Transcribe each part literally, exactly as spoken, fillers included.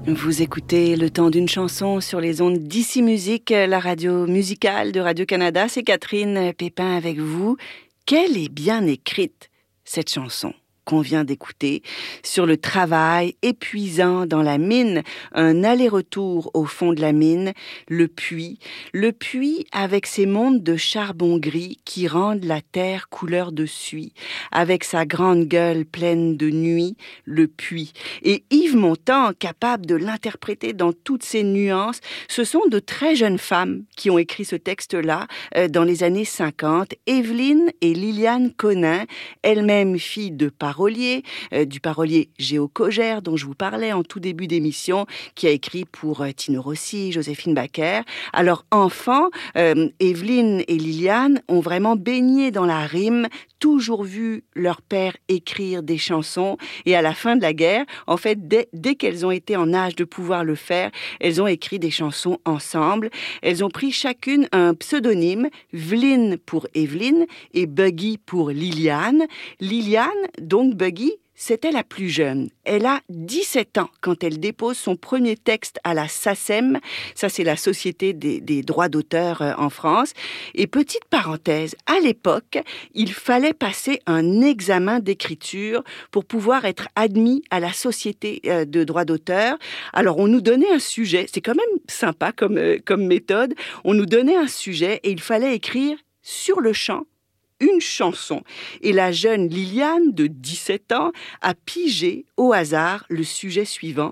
Vous écoutez Le Temps d'une chanson sur les ondes d'Ici Musique, la radio musicale de Radio-Canada. C'est Catherine Pépin avec vous. Quelle est bien écrite cette chanson qu'on vient d'écouter sur le travail épuisant dans la mine, un aller-retour au fond de la mine, le puits, le puits avec ses mondes de charbon gris qui rendent la terre couleur de suie, avec sa grande gueule pleine de nuit, le puits. Et Yves Montand, capable de l'interpréter dans toutes ses nuances, ce sont de très jeunes femmes qui ont écrit ce texte-là euh, dans les années cinquante, Evelyne et Liliane Conin, elles-mêmes filles de paroliers, euh, du parolier Géo Cogère, dont je vous parlais en tout début d'émission, qui a écrit pour euh, Tino Rossi, Joséphine Baker. Alors, enfants, euh, Evelyne et Liliane ont vraiment baigné dans la rime, toujours vu leur père écrire des chansons, et à la fin de la guerre, en fait, dès, dès qu'elles ont été en âge de pouvoir le faire, elles ont écrit des chansons ensemble. Elles ont pris chacune un pseudonyme, Vline pour Evelyne et Buggy pour Liliane. Liliane, donc Buggy, c'était la plus jeune. Elle a dix-sept ans quand elle dépose son premier texte à la S A C E M. Ça, c'est la Société des, des droits d'auteur euh, en France. Et petite parenthèse, à l'époque, il fallait passer un examen d'écriture pour pouvoir être admis à la Société euh, de droits d'auteur. Alors, on nous donnait un sujet. C'est quand même sympa comme, euh, comme méthode. On nous donnait un sujet et il fallait écrire sur le champ une chanson. Et la jeune Liliane, de dix-sept ans, a pigé au hasard le sujet suivant,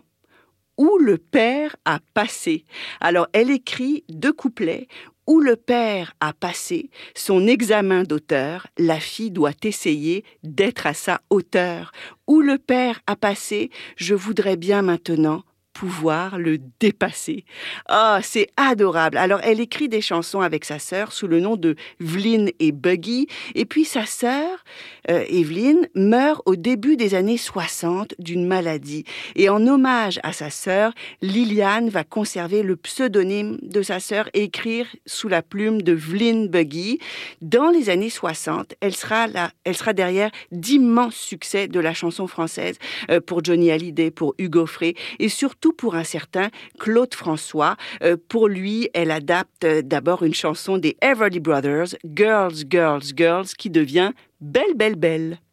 où le père a passé. Alors, elle écrit deux couplets. Où le père a passé son examen d'auteur, la fille doit essayer d'être à sa hauteur. Où le père a passé, je voudrais bien maintenant pouvoir le dépasser. Ah, c'est adorable. Alors, elle écrit des chansons avec sa sœur sous le nom de Vline et Buggy. Et puis, sa sœur, euh, Evelyne, meurt au début des années soixante d'une maladie. Et en hommage à sa sœur, Liliane va conserver le pseudonyme de sa sœur et écrire sous la plume de Vline Buggy. Dans les années soixante, elle sera là, elle sera derrière d'immenses succès de la chanson française euh, pour Johnny Hallyday, pour Hugo Frey et surtout pour un certain Claude François. Euh, pour lui, elle adapte euh, d'abord une chanson des Everly Brothers, Girls, Girls, Girls, qui devient Belle, Belle, Belle.